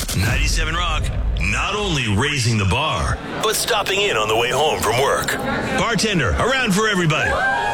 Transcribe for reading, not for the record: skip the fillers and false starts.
97 Rock, not only raising the bar, but stopping in on the way home from work. Bartender, around for everybody.